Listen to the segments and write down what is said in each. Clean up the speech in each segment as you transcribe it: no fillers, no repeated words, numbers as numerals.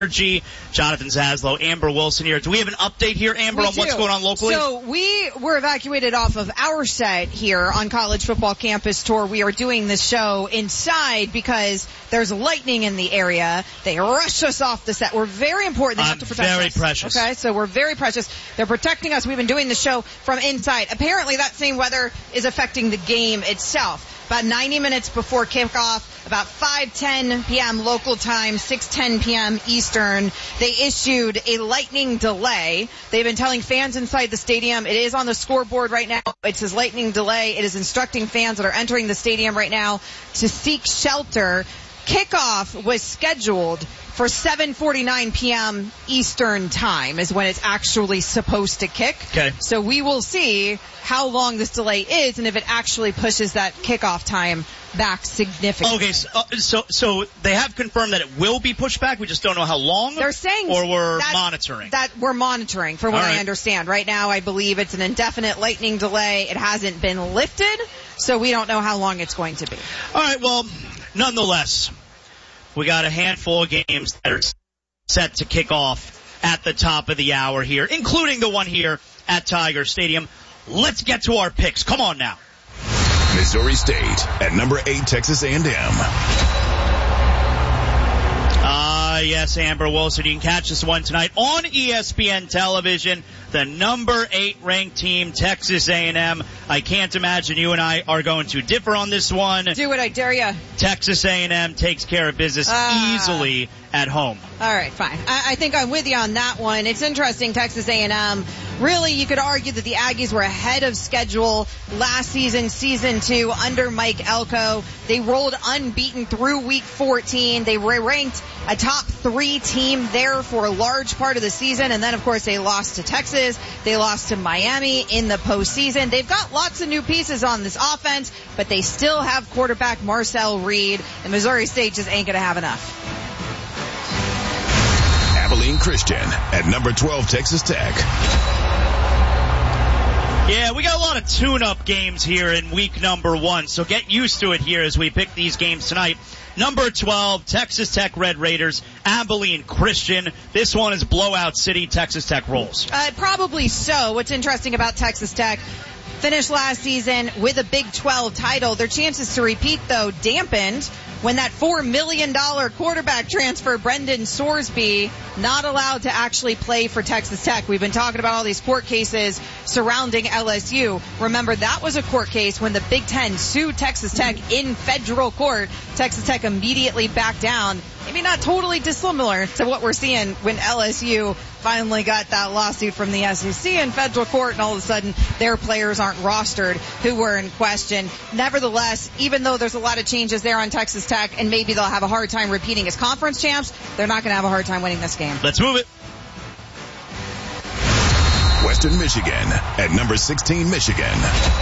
Energy. Jonathan Zaslow, Amber Wilson here. Do we have an update here, Amber, on what's going on locally? So we were evacuated off of our set here on College Football Campus Tour. We are doing this show inside because there's lightning in the area. They rushed us off the set. We're very important. They have to protect us. Very precious. Okay, so we're very precious. They're protecting us. We've been doing the show from inside. Apparently that same weather is affecting the game itself. About 90 minutes before kickoff, about 5:10 p.m. local time, 6:10 p.m. Eastern, they issued a lightning delay. They've been telling fans inside the stadium, it is on the scoreboard right now, it says lightning delay. It is instructing fans that are entering the stadium right now to seek shelter. Kickoff was scheduled for 7:49 p.m. Eastern time is when it's actually supposed to kick. Okay. So we will see how long this delay is and if it actually pushes that kickoff time back significantly. Okay, so they have confirmed that it will be pushed back. We just don't know how long. They're saying, or we're monitoring. That we're monitoring, from what I understand. Right now, I believe it's an indefinite lightning delay. It hasn't been lifted, so we don't know how long it's going to be. All right. Well, nonetheless, we got a handful of games that are set to kick off at the top of the hour here, including the one here at Tiger Stadium. Let's get to our picks. Come on now. Missouri State at number 8, Texas A&M. Yes, Amber Wilson. You can catch this one tonight on ESPN television. The number 8 ranked team, Texas A&M. I can't imagine you and I are going to differ on this one. Do it, I dare ya. Texas A&M takes care of business easily at home. All right, fine. I think I'm with you on that one. It's interesting, Texas A&M. Really, you could argue that the Aggies were ahead of schedule last season, season 2, under Mike Elko. They rolled unbeaten through week 14. They were ranked a top 3 team there for a large part of the season. And then, of course, they lost to Texas. They lost to Miami in the postseason. They've got lots of new pieces on this offense, but they still have quarterback Marcel Reed. And Missouri State just ain't going to have enough. Abilene Christian at number 12, Texas Tech. Yeah, we got a lot of tune-up games here in week number 1, so get used to it here as we pick these games tonight. Number 12, Texas Tech Red Raiders, Abilene Christian. This one is blowout city. Texas Tech rolls. Probably so. What's interesting about Texas Tech, finished last season with a Big 12 title. Their chances to repeat, though, dampened when that $4 million quarterback transfer, Brendan Sorsby, not allowed to actually play for Texas Tech. We've been talking about all these court cases surrounding LSU. Remember, that was a court case when the Big Ten sued Texas Tech in federal court. Texas Tech immediately backed down. Maybe not totally dissimilar to what we're seeing when LSU finally got that lawsuit from the SEC in federal court, and all of a sudden their players aren't rostered who were in question. Nevertheless, even though there's a lot of changes there on Texas Tech, and maybe they'll have a hard time repeating as conference champs, they're not going to have a hard time winning this game. Let's move it. Western Michigan at number 16, Michigan.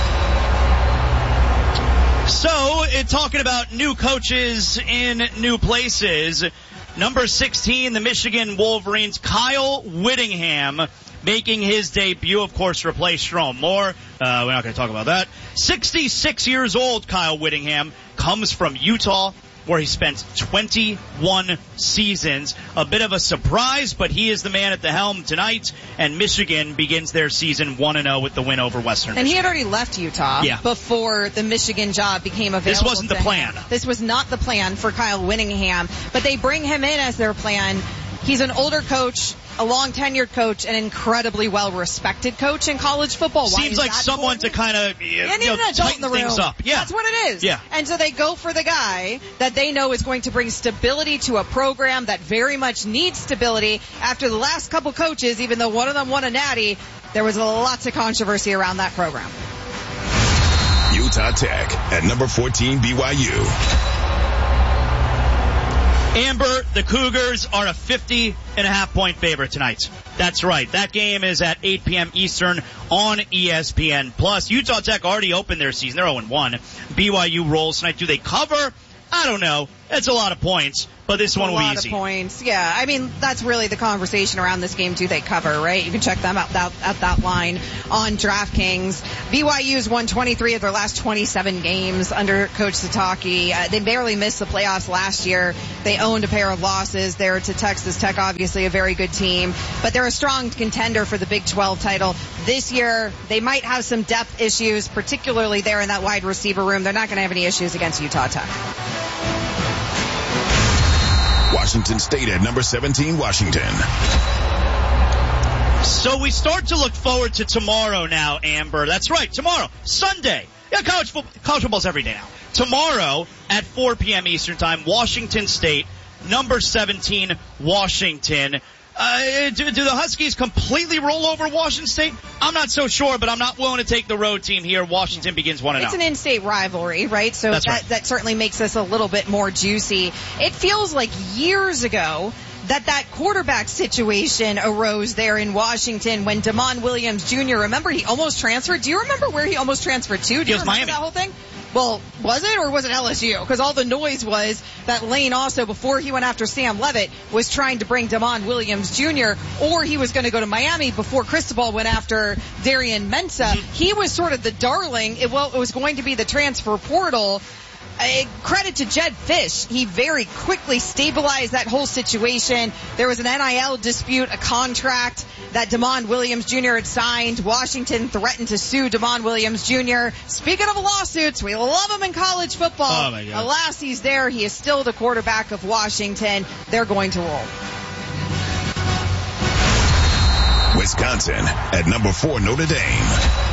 So, talking about new coaches in new places, number 16, the Michigan Wolverines, Kyle Whittingham, making his debut, of course, to replace Strom Moore. We're not going to talk about that. 66 years old, Kyle Whittingham, comes from Utah, where he spent 21 seasons. A bit of a surprise, but he is the man at the helm tonight, and Michigan begins their season 1-0 with the win over Western Michigan. And he had already left Utah before the Michigan job became available. This wasn't the plan. This was not the plan for Kyle Whittingham, but they bring him in as their plan. He's an older coach, a long-tenured coach, an incredibly well-respected coach in college football. Seems like someone to kind of tighten things up. Yeah. That's what it is. Yeah. And so they go for the guy that they know is going to bring stability to a program that very much needs stability. After the last couple coaches, even though one of them won a natty, there was lots of controversy around that program. Utah Tech at number 14, BYU. Amber, the Cougars are a 50.5-point favorite tonight. That's right. That game is at 8 p.m. Eastern on ESPN+. Utah Tech already opened their season. They're 0-1. BYU rolls tonight. Do they cover? I don't know. It's a lot of points, but this one will be easy. A lot of points, yeah. I mean, that's really the conversation around this game, too, they cover, right? You can check them out at that line on DraftKings. BYU's won 23 of their last 27 games under Coach Sitake. They barely missed the playoffs last year. They owned a pair of losses there to Texas Tech, obviously a very good team. But they're a strong contender for the Big 12 title. This year, they might have some depth issues, particularly there in that wide receiver room. They're not going to have any issues against Utah Tech. Washington State at number 17, Washington. So we start to look forward to tomorrow now, Amber. That's right, tomorrow, Sunday. Yeah, college football's every day now. Tomorrow at 4 p.m. Eastern Time, Washington State, number 17, Washington. Do the Huskies completely roll over Washington State? I'm not so sure, but I'm not willing to take the road team here. Washington begins 1-0. It's an in-state rivalry, right? So that certainly makes this a little bit more juicy. It feels like years ago that quarterback situation arose there in Washington when Damon Williams Jr., remember he almost transferred? Do you remember where he almost transferred to? Do you remember Miami. That whole thing? Well, was it or was it LSU? Because all the noise was that Lane also, before he went after Sam Levitt, was trying to bring Damon Williams Jr., or he was going to go to Miami before Cristobal went after Darian Mensah. He was sort of the darling. It was going to be the transfer portal. Credit to Jed Fish. He very quickly stabilized that whole situation. There was an NIL dispute, a contract that Damon Williams Jr. had signed. Washington threatened to sue Damon Williams Jr. Speaking of lawsuits, we love him in college football. Oh my God. Alas, he's there. He is still the quarterback of Washington. They're going to roll. Wisconsin at number 4, Notre Dame.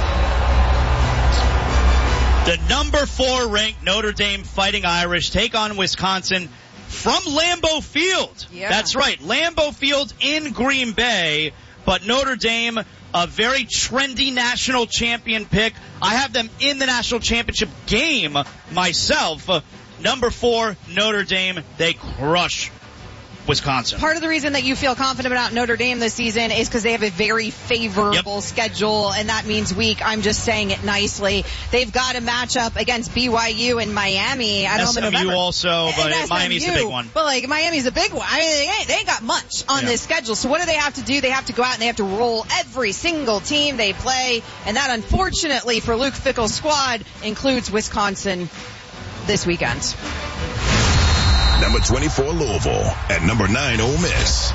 The number 4 ranked Notre Dame Fighting Irish take on Wisconsin from Lambeau Field. Yeah. That's right, Lambeau Field in Green Bay. But Notre Dame, a very trendy national champion pick. I have them in the national championship game myself. Number 4, Notre Dame. They crush Wisconsin. Part of the reason that you feel confident about Notre Dame this season is because they have a very favorable schedule, and that means weak. I'm just saying it nicely. They've got a matchup against BYU and Miami at home in November. SMU also, but Miami's the big one. But like Miami's a big one. I mean, they ain't got much on this schedule. So what do they have to do? They have to go out and they have to roll every single team they play, and that unfortunately for Luke Fickell's squad includes Wisconsin this weekend. Number 24, Louisville. At number 9, Ole Miss.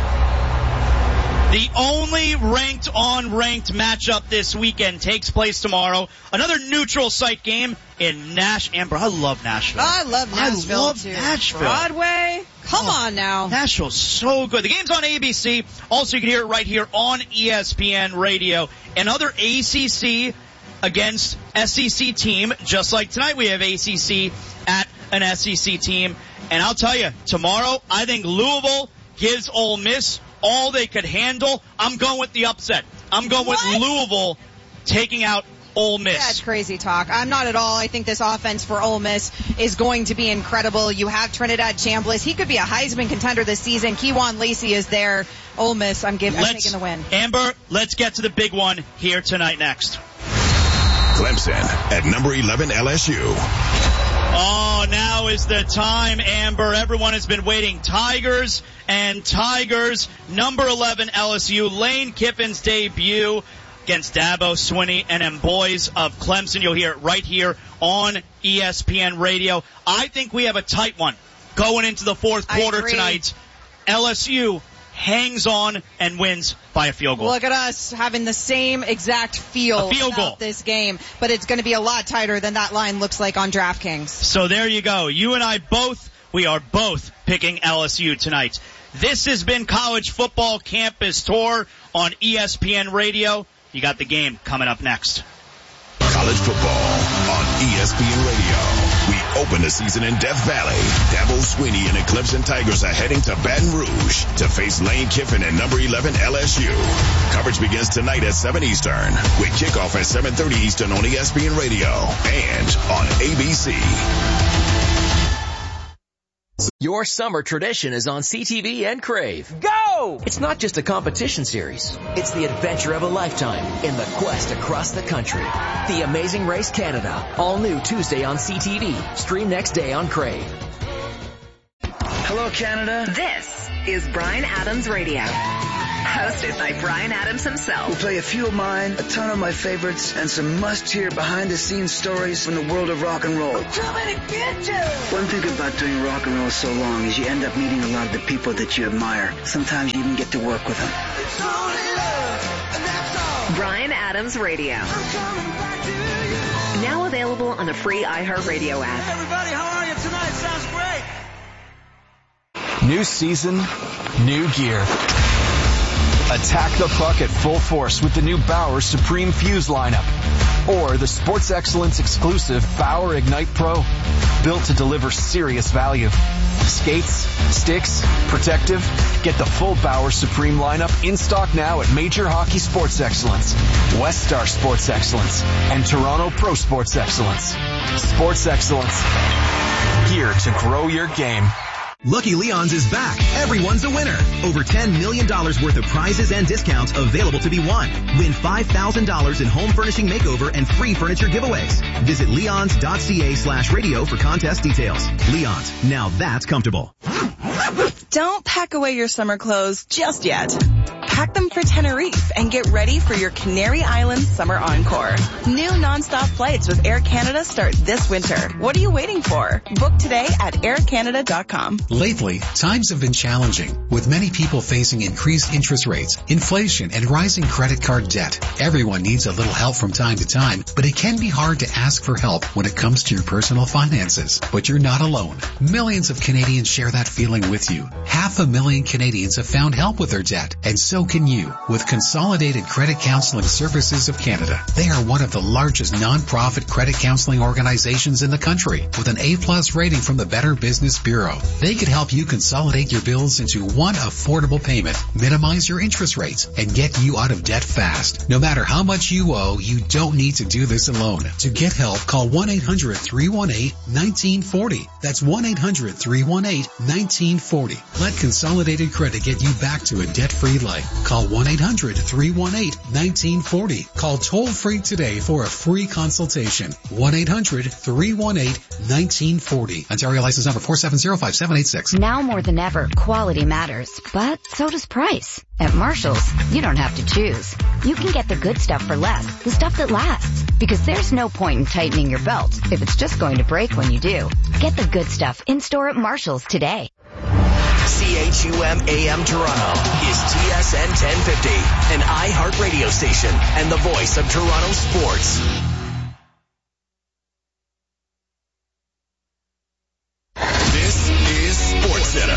The only ranked-on-ranked matchup this weekend takes place tomorrow. Another neutral site game in Amber, I love Nashville. I love Nashville, I love too. Nashville. Broadway? Come on now. Nashville's so good. The game's on ABC. Also, you can hear it right here on ESPN Radio. Another ACC against SEC team. Just like tonight, we have ACC at an SEC team. And I'll tell you, tomorrow, I think Louisville gives Ole Miss all they could handle. I'm going with the upset. I'm going with Louisville taking out Ole Miss. That's crazy talk. I'm not at all. I think this offense for Ole Miss is going to be incredible. You have Trinidad Chambliss. He could be a Heisman contender this season. Kejuan Lacey is there. Ole Miss, I'm taking the win. Amber, let's get to the big one here tonight next. Clemson at number 11, LSU. Oh, now is the time, Amber. Everyone has been waiting. Tigers and Tigers. Number 11, LSU. Lane Kiffin's debut against Dabo Swinney and them boys of Clemson. You'll hear it right here on ESPN Radio. I think we have a tight one going into the fourth quarter tonight. LSU hangs on and wins by a field goal. Look at us having the same exact feel about this game, but it's going to be a lot tighter than that line looks like on DraftKings. So there you go. You and I we are both picking LSU tonight. This has been College Football Campus Tour on ESPN Radio. You got the game coming up next. College football on ESPN Radio. We open the season in Death Valley. Dabo Swinney and the Clemson Tigers are heading to Baton Rouge to face Lane Kiffin and number 11 LSU. Coverage begins tonight at 7 Eastern with kickoff at 7:30 Eastern on ESPN Radio and on ABC. Your summer tradition is on CTV and Crave. Go! It's not just a competition series. It's the adventure of a lifetime in the quest across the country. The Amazing Race Canada. All new Tuesday on CTV. Stream next day on Crave. Hello, Canada. This is Bryan Adams Radio, hosted by Bryan Adams himself. We'll play a few of mine, a ton of my favorites, and some must-hear behind-the-scenes stories from the world of rock and roll. One thing about doing rock and roll so long is you end up meeting a lot of the people that you admire. Sometimes you even get to work with them. Bryan Adams Radio. Now available on the free iHeartRadio app. Everybody, how are you tonight? Sounds great. New season, new gear. Attack the puck at full force with the new Bauer Supreme Fuse lineup. Or the Sports Excellence exclusive Bauer Ignite Pro. Built to deliver serious value. Skates, sticks, protective. Get the full Bauer Supreme lineup in stock now at Major Hockey Sports Excellence, West Star Sports Excellence, and Toronto Pro Sports Excellence. Sports Excellence. Here to grow your game. Lucky Leon's is back. Everyone's a winner. Over $10 million worth of prizes and discounts available to be won. Win $5,000 in home furnishing makeover and free furniture giveaways. Visit leons.ca/radio for contest details. Leon's, now that's comfortable. Don't pack away your summer clothes just yet. Pack them for Tenerife and get ready for your Canary Islands Summer Encore. New nonstop flights with Air Canada start this winter. What are you waiting for? Book today at aircanada.com. Lately, times have been challenging, with many people facing increased interest rates, inflation, and rising credit card debt. Everyone needs a little help from time to time, but it can be hard to ask for help when it comes to your personal finances. But you're not alone. Millions of Canadians share that feeling with you. 500,000 Canadians have found help with their debt, and so can you with Consolidated Credit Counseling Services of Canada. They are one of the largest non-profit credit counseling organizations in the country with an A+ rating from the Better Business Bureau. They could help you consolidate your bills into one affordable payment, minimize your interest rates, and get you out of debt fast. No matter how much you owe, you don't need to do this alone. To get help, call 1-800-318-1940. That's 1-800-318-1940. Let Consolidated Credit get you back to a debt-free life. Call 1-800-318-1940. Call toll-free today for a free consultation. 1-800-318-1940. Ontario license number 4705786. Now more than ever, quality matters, but so does price. At Marshall's, you don't have to choose. You can get the good stuff for less, the stuff that lasts. Because there's no point in tightening your belt if it's just going to break when you do. Get the good stuff in-store at Marshall's today. CHUM AM Toronto is TSN 1050, an iHeart radio station and the voice of Toronto sports. This is SportsCenter.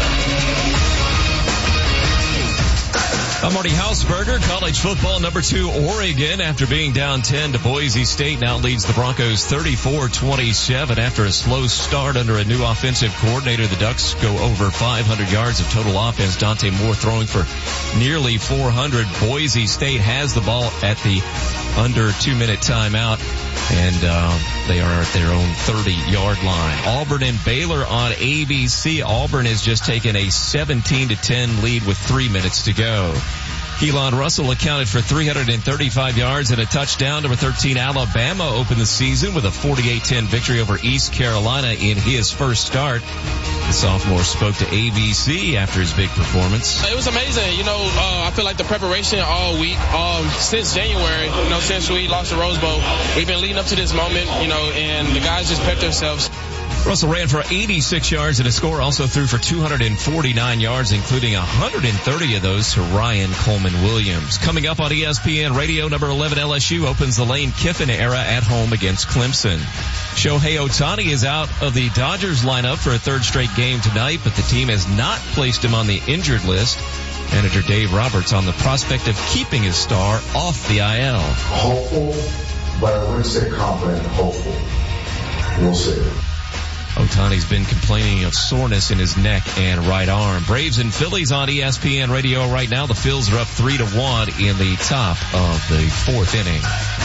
I'm Marty Hausberger. College football, number 2 Oregon, after being down 10 to Boise State, now leads the Broncos 34-27 after a slow start under a new offensive coordinator. The Ducks go over 500 yards of total offense. Dante Moore throwing for nearly 400. Boise State has the ball at the under 2-minute timeout, and they are at their own 30-yard line. Auburn and Baylor on ABC. Auburn has just taken a 17-10 lead with 3 minutes to go. Keelan Russell accounted for 335 yards and a touchdown. Number 13 Alabama opened the season with a 48-10 victory over East Carolina in his first start. The sophomore spoke to ABC after his big performance. It was amazing. I feel like the preparation all week, since January, since we lost the Rose Bowl, we've been leading up to this moment, and the guys just prepped themselves. Russell ran for 86 yards and a score, also threw for 249 yards, including 130 of those to Ryan Coleman-Williams. Coming up on ESPN Radio, number 11 LSU opens the Lane Kiffin era at home against Clemson. Shohei Ohtani is out of the Dodgers lineup for a third straight game tonight, but the team has not placed him on the injured list. Manager Dave Roberts on the prospect of keeping his star off the IL. Hopeful, but I wouldn't say confident, hopeful. We'll see. Ohtani's been complaining of soreness in his neck and right arm. Braves and Phillies on ESPN Radio right now. The Phils are up 3-1 in the top of the 4th inning.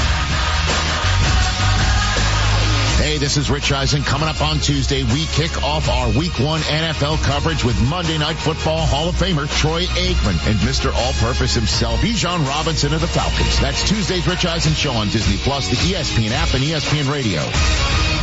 Hey, this is Rich Eisen. Coming up on Tuesday, we kick off our Week 1 NFL coverage with Monday Night Football Hall of Famer Troy Aikman and Mr. All-Purpose himself, Bijan Robinson of the Falcons. That's Tuesday's Rich Eisen Show on Disney+, the ESPN app, and ESPN Radio.